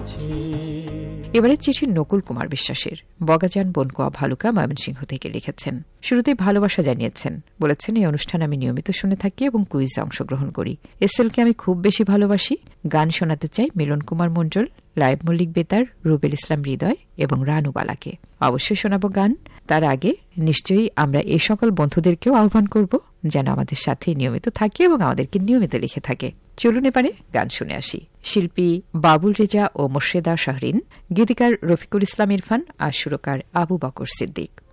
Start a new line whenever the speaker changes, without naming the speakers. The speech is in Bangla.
এবারে চিঠি নকুল কুমার বিশ্বাসের। বগাজান বনকোয়া ভালুকা ময়মনসিংহ থেকে লিখেছেন। শুরুতে ভালোবাসা জানিয়েছেন, বলেছেন এই অনুষ্ঠান আমি নিয়মিত শুনে থাকি এবং কুইজে অংশগ্রহণ করি। এসএলকে আমি খুব বেশি ভালোবাসি। গান শোনাতে চাই মিলন কুমার মণ্ডল, লাইব মল্লিক বেতার, রুবেল ইসলাম হৃদয় এবং রানুবালাকে। অবশ্যই শোনাবো গান। তার আগে নিশ্চয়ই আমরা এই সকল বন্ধুদেরকেও আহ্বান করব যেন আমাদের সাথে নিয়মিত থাকে এবং আমাদেরকে নিয়মিত লিখে থাকে। চলুন এবারে গান শুনে আসি। শিল্পী বাবুল রেজা ও মোর্শেদা শাহরিন, গীতিকার রফিকুল ইসলাম ইরফান আর সুরকার আবু বকর সিদ্দিক।